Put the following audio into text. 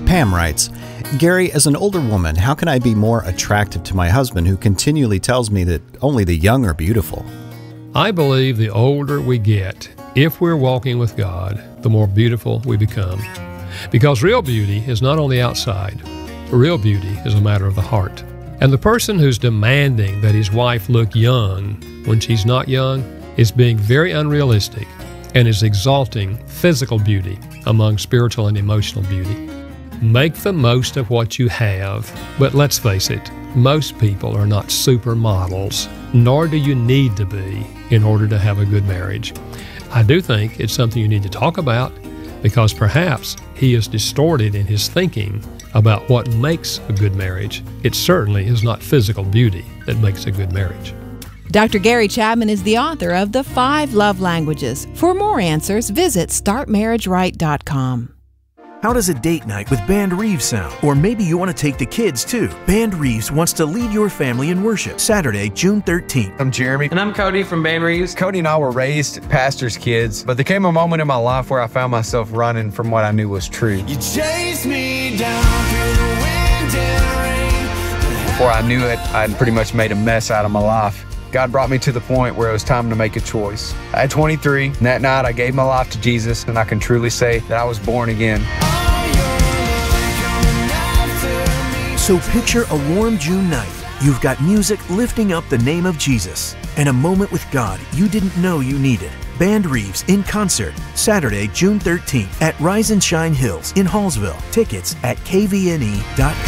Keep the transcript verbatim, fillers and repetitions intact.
Pam writes, Gary, as an older woman, how can I be more attractive to my husband who continually tells me that only the young are beautiful? I believe the older we get, if we're walking with God, the more beautiful we become. Because real beauty is not on the outside. Real beauty is a matter of the heart. And the person who's demanding that his wife look young when she's not young is being very unrealistic and is exalting physical beauty among spiritual and emotional beauty. Make the most of what you have, but let's face it, most people are not supermodels, nor do you need to be in order to have a good marriage. I do think it's something you need to talk about because perhaps he is distorted in his thinking about what makes a good marriage. It certainly is not physical beauty that makes a good marriage. Doctor Gary Chapman is the author of The Five Love Languages. For more answers, visit start marriage right dot com. How does a date night with Band Reeves sound? Or maybe you want to take the kids too. Band Reeves wants to lead your family in worship Saturday, June thirteenth. I'm Jeremy. And I'm Cody from Band Reeves. Cody and I were raised pastors' kids, but there came a moment in my life where I found myself running from what I knew was true. You chased me down through the wind and rain. Before I knew it, I'd pretty much made a mess out of my life. God brought me to the point where it was time to make a choice. At twenty-three, and that night I gave my life to Jesus, and I can truly say that I was born again. So picture a warm June night. You've got music lifting up the name of Jesus and a moment with God you didn't know you needed. Band Reeves in concert, Saturday, June thirteenth at Rise and Shine Hills in Hallsville. Tickets at K V N E dot com.